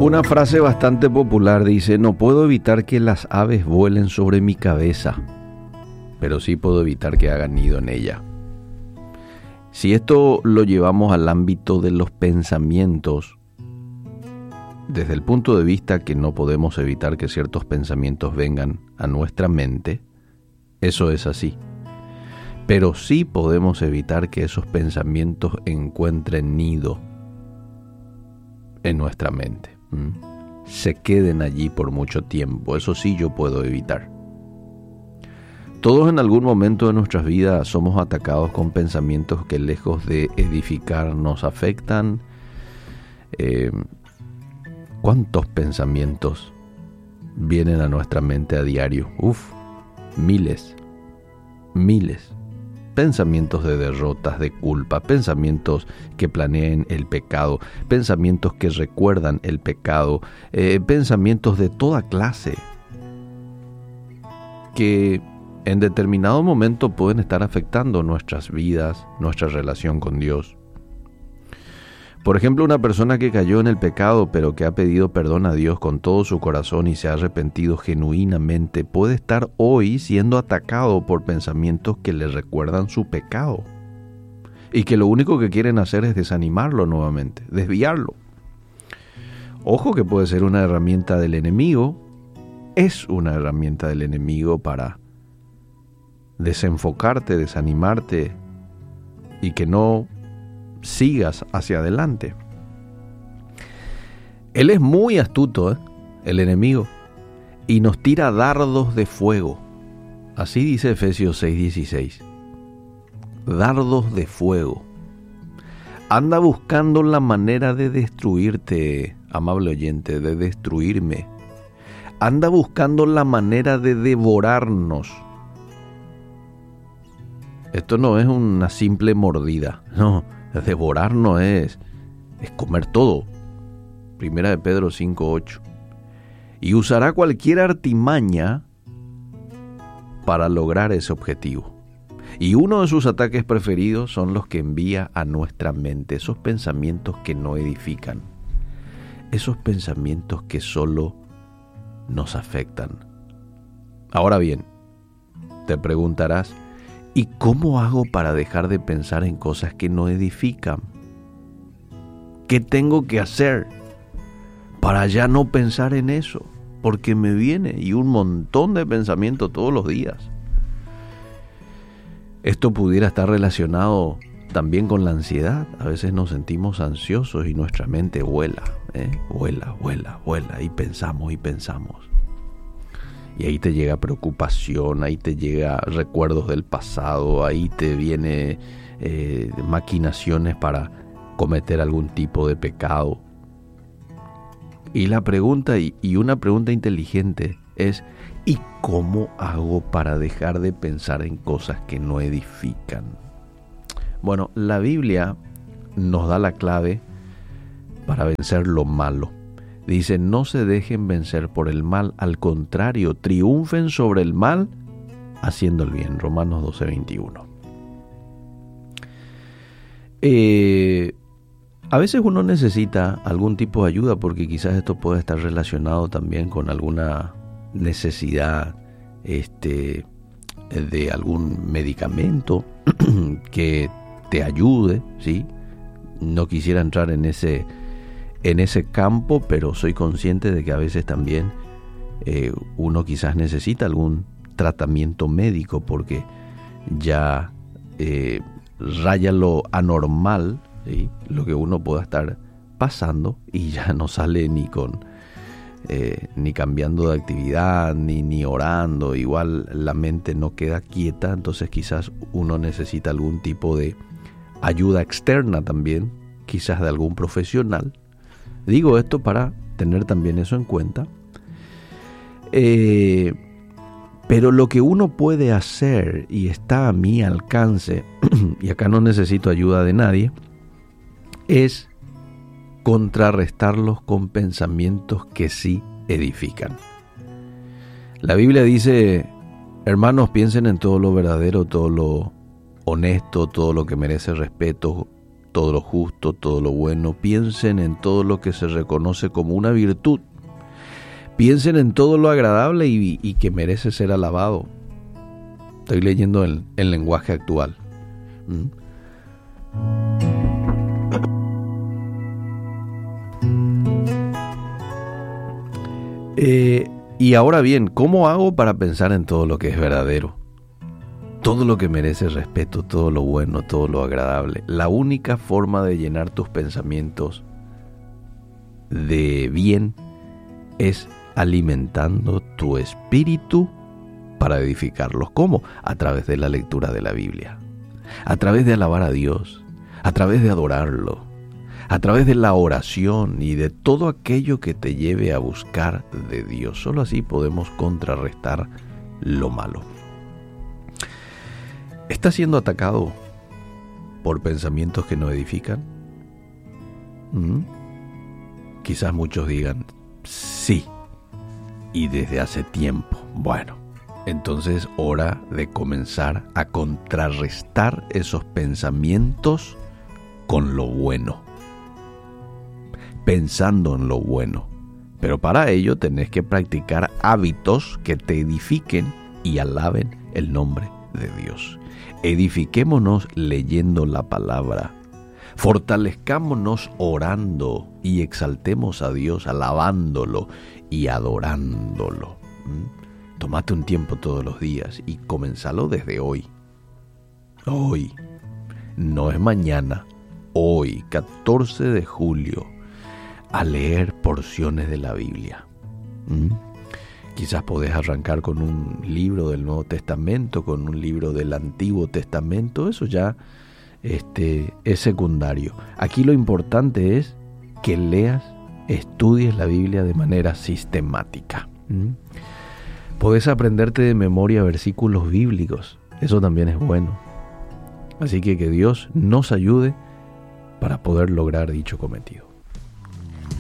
Una frase bastante popular dice: no puedo evitar que las aves vuelen sobre mi cabeza, pero sí puedo evitar que hagan nido en ella. Si esto lo llevamos al ámbito de los pensamientos, desde el punto de vista que no podemos evitar que ciertos pensamientos vengan a nuestra mente, eso es así. Pero sí podemos evitar que esos pensamientos encuentren nido en nuestra mente. Se queden allí por mucho tiempo. Eso sí yo puedo evitar. Todos en algún momento de nuestras vidas somos atacados con pensamientos que, lejos de edificar, nos afectan. ¿Cuántos pensamientos vienen a nuestra mente a diario? Miles. Pensamientos de derrotas, de culpa, pensamientos que planean el pecado, pensamientos que recuerdan el pecado, pensamientos de toda clase que en determinado momento pueden estar afectando nuestras vidas, nuestra relación con Dios. Por ejemplo, una persona que cayó en el pecado pero que ha pedido perdón a Dios con todo su corazón y se ha arrepentido genuinamente puede estar hoy siendo atacado por pensamientos que le recuerdan su pecado y que lo único que quieren hacer es desanimarlo nuevamente, desviarlo. Ojo que puede ser una herramienta del enemigo, es una herramienta del enemigo para desenfocarte, desanimarte y que no sigas hacia adelante. Él es muy astuto, el enemigo, y nos tira dardos de fuego. Así dice Efesios 6:16. Dardos de fuego. Anda buscando la manera de destruirte, amable oyente, de destruirme. Anda buscando la manera de devorarnos. Esto no es una simple mordida, no. Devorar no es comer todo. Primera de Pedro 5:8. Y usará cualquier artimaña para lograr ese objetivo. Y uno de sus ataques preferidos son los que envía a nuestra mente, esos pensamientos que no edifican, esos pensamientos que solo nos afectan. Ahora bien, te preguntarás: ¿y cómo hago para dejar de pensar en cosas que no edifican? ¿Qué tengo que hacer para ya no pensar en eso? Porque me viene y un montón de pensamientos todos los días. Esto pudiera estar relacionado también con la ansiedad. A veces nos sentimos ansiosos y nuestra mente vuela, vuela y pensamos. Y ahí te llega preocupación, ahí te llega recuerdos del pasado, ahí te viene maquinaciones para cometer algún tipo de pecado. Y la pregunta, y una pregunta inteligente es: ¿y cómo hago para dejar de pensar en cosas que no edifican? Bueno, la Biblia nos da la clave para vencer lo malo. Dice: no se dejen vencer por el mal, al contrario, triunfen sobre el mal haciendo el bien. Romanos 12:21. A veces uno necesita algún tipo de ayuda porque quizás esto puede estar relacionado también con alguna necesidad de algún medicamento que te ayude, ¿sí? No quisiera entrar en ese campo, pero soy consciente de que a veces también uno quizás necesita algún tratamiento médico porque ya raya lo anormal, ¿sí? Lo que uno pueda estar pasando y ya no sale ni cambiando de actividad, ni orando. Igual la mente no queda quieta, entonces quizás uno necesita algún tipo de ayuda externa también, quizás de algún profesional. Digo esto para tener también eso en cuenta. Pero lo que uno puede hacer, y está a mi alcance, y acá no necesito ayuda de nadie, es contrarrestarlos con pensamientos que sí edifican. La Biblia dice: hermanos, piensen en todo lo verdadero, todo lo honesto, todo lo que merece respeto, todo lo justo, todo lo bueno. Piensen en todo lo que se reconoce como una virtud. Piensen en todo lo agradable y que merece ser alabado. Estoy leyendo el lenguaje actual. Y ahora bien, ¿cómo hago para pensar en todo lo que es verdadero? Todo lo que merece respeto, todo lo bueno, todo lo agradable. La única forma de llenar tus pensamientos de bien es alimentando tu espíritu para edificarlos. ¿Cómo? A través de la lectura de la Biblia, a través de alabar a Dios, a través de adorarlo, a través de la oración y de todo aquello que te lleve a buscar de Dios. Solo así podemos contrarrestar lo malo. ¿Estás siendo atacado por pensamientos que no edifican? Quizás muchos digan, sí, y desde hace tiempo. Bueno, entonces hora de comenzar a contrarrestar esos pensamientos con lo bueno, pensando en lo bueno. Pero para ello tenés que practicar hábitos que te edifiquen y alaben el nombre de Dios. Edifiquémonos leyendo la palabra, fortalezcámonos orando y exaltemos a Dios alabándolo y adorándolo. Tómate un tiempo todos los días y comenzalo desde hoy. Hoy, no es mañana, hoy, 14 de julio, a leer porciones de la Biblia. Quizás podés arrancar con un libro del Nuevo Testamento, con un libro del Antiguo Testamento. Eso ya es secundario. Aquí lo importante es que leas, estudies la Biblia de manera sistemática. Podés aprenderte de memoria versículos bíblicos. Eso también es bueno. Así que Dios nos ayude para poder lograr dicho cometido.